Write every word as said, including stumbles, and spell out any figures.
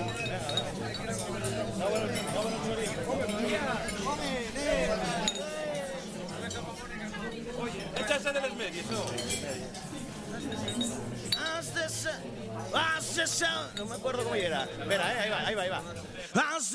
Échase de las medias, ¿no? No me acuerdo cómo era. Espera, eh, ahí va, ahí va, ahí va.